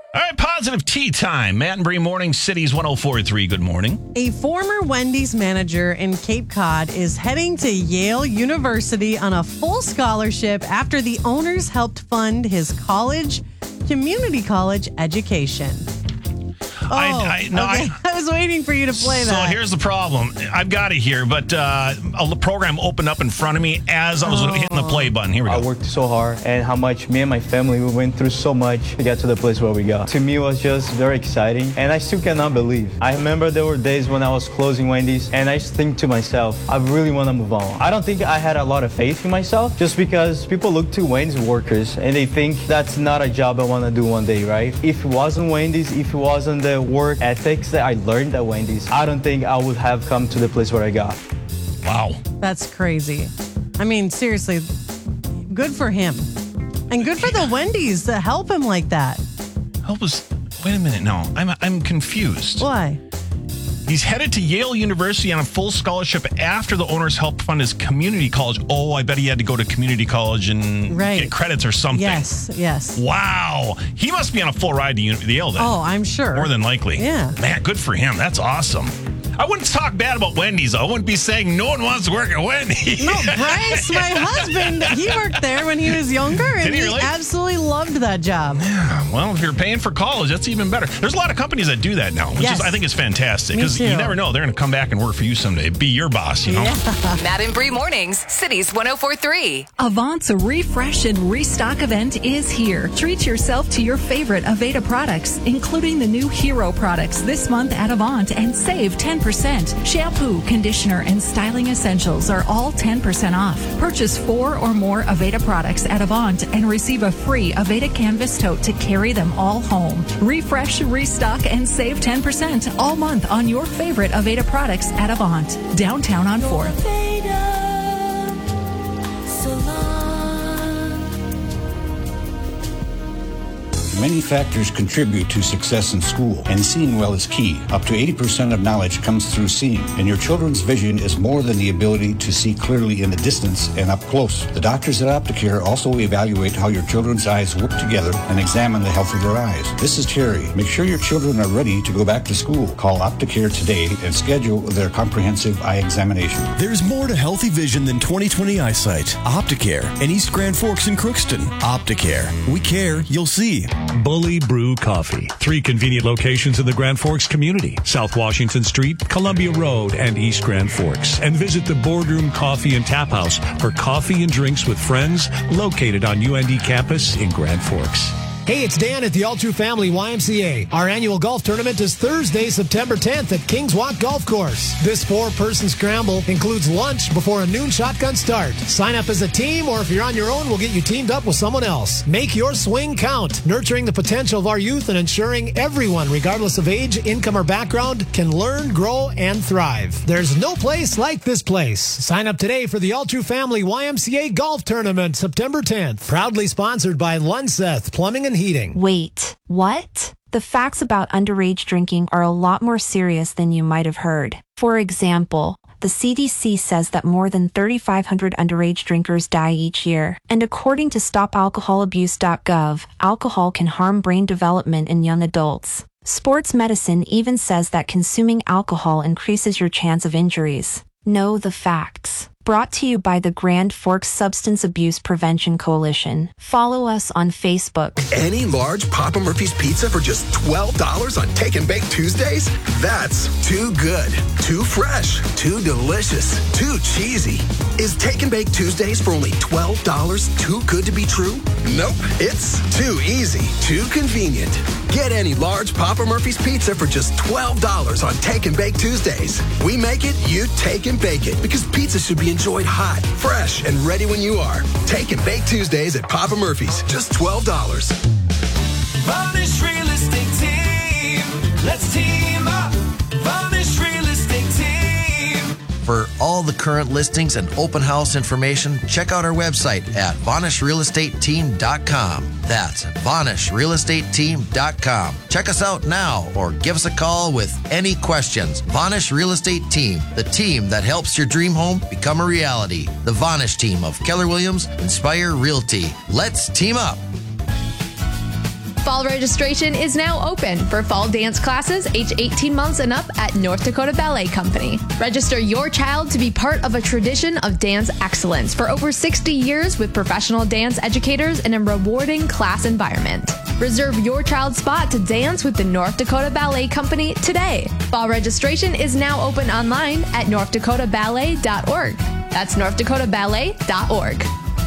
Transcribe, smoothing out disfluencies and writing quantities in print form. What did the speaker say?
All right, positive tea time. Matt and Bree Morning Cities 104.3. Good morning. A former Wendy's manager in Cape Cod is heading to Yale University on a full scholarship after the owners helped fund his community college education. I was waiting for you to play that. So here's the problem. I've got it here, but a program opened up in front of me as I was hitting the play button. Here we go. I worked so hard, and how much me and my family, we went through so much to get to the place where we got. To me, it was just very exciting, and I still cannot believe. I remember there were days when I was closing Wendy's, and I just think to myself, I really want to move on. I don't think I had a lot of faith in myself, just because people look to Wendy's workers, and they think that's not a job I want to do one day, right? If it wasn't Wendy's, if it wasn't the work ethics that I learned at Wendy's, I don't think I would have come to the place where I got. Wow. That's crazy. I mean, seriously, good for him. And good for the Wendy's to help him like that. Help us. Wait a minute. No, I'm confused. Why? He's headed to Yale University on a full scholarship after the owners helped fund his community college. Oh, I bet he had to go to community college and get credits or something. Yes. Wow. He must be on a full ride to Yale then. Oh, I'm sure. More than likely. Yeah. Man, good for him. That's awesome. I wouldn't talk bad about Wendy's, though. I wouldn't be saying no one wants to work at Wendy's. No, Bryce, my husband, he worked there when he was younger, and Did he really? Absolutely loved that job. Yeah, well, if you're paying for college, that's even better. There's a lot of companies that do that now, which is, I think is fantastic. Because you never know. They're going to come back and work for you someday. Be your boss, you know? Yeah. Matt and Bree Mornings, Cities 104.3. Avant's refresh and restock event is here. Treat yourself to your favorite Aveda products, including the new Hero products this month at Avant, and save 10%. Shampoo, conditioner, and styling essentials are all 10% off. Purchase 4 or more Aveda products at Avant and receive a free Aveda canvas tote to carry them all home. Refresh, restock, and save 10% all month on your favorite Aveda products at Avant, downtown on 4th. Many factors contribute to success in school, and seeing well is key. Up to 80% of knowledge comes through seeing, and your children's vision is more than the ability to see clearly in the distance and up close. The doctors at Opticare also evaluate how your children's eyes work together and examine the health of their eyes. This is Terry. Make sure your children are ready to go back to school. Call Opticare today and schedule their comprehensive eye examination. There's more to healthy vision than 20/20 eyesight. Opticare in East Grand Forks and Crookston. Opticare. We care, you'll see. Bully Brew Coffee. 3 convenient locations in the Grand Forks community. South Washington Street, Columbia Road, and East Grand Forks. And visit the Boardroom Coffee and Tap House for coffee and drinks with friends located on UND campus in Grand Forks. Hey, it's Dan at the All True Family YMCA. Our annual golf tournament is Thursday, September 10th at Kings Walk Golf Course. This 4-person scramble includes lunch before a noon shotgun start. Sign up as a team, or if you're on your own, we'll get you teamed up with someone else. Make your swing count, nurturing the potential of our youth and ensuring everyone, regardless of age, income, or background, can learn, grow, and thrive. There's no place like this place. Sign up today for the All True Family YMCA Golf Tournament, September 10th. Proudly sponsored by Lunseth Plumbing and Heating. Wait, what? The facts about underage drinking are a lot more serious than you might have heard. For example, the CDC says that more than 3,500 underage drinkers die each year. And according to StopAlcoholAbuse.gov, alcohol can harm brain development in young adults. Sports medicine even says that consuming alcohol increases your chance of injuries. Know the facts. Brought to you by the Grand Forks Substance Abuse Prevention Coalition. Follow us on Facebook. Any large Papa Murphy's pizza for just $12 on Take and Bake Tuesdays? That's too good, too fresh, too delicious, too cheesy. Is Take and Bake Tuesdays for only $12 too good to be true? Nope, it's too easy, too convenient. Get any large Papa Murphy's pizza for just $12 on Take and Bake Tuesdays. We make it, you take and bake it, because pizza should be enjoyed hot, fresh, and ready when you are. Take and Bake Tuesdays at Papa Murphy's, just $12. Varnish Real Estate Team. Let's team up. Varnish Real Estate Team. For all the current listings and open house information, check out our website at VanishRealEstateTeam.com. That's VanishRealEstateTeam.com. Check us out now or give us a call with any questions. Vanish Real Estate Team, the team that helps your dream home become a reality. The Vanish team of Keller Williams Inspire Realty. Let's team up. Fall registration is now open for fall dance classes age 18 months and up at North Dakota Ballet Company. Register your child to be part of a tradition of dance excellence for over 60 years with professional dance educators in a rewarding class environment. Reserve your child's spot to dance with the North Dakota Ballet Company today. Fall registration is now open online at northdakotaballet.org. That's northdakotaballet.org.